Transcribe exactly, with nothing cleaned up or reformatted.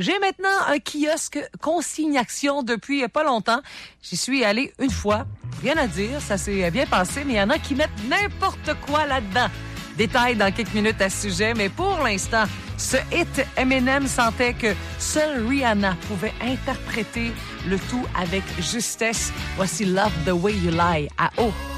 J'ai maintenant un kiosque consignation depuis pas longtemps. J'y suis allée une fois. Rien à dire, ça s'est bien passé, mais il y en a qui mettent n'importe quoi là-dedans. Détails dans quelques minutes à ce sujet, mais pour l'instant, ce hit, Eminem sentait que seule Rihanna pouvait interpréter le tout avec justesse. Voici Love the Way You Lie à O.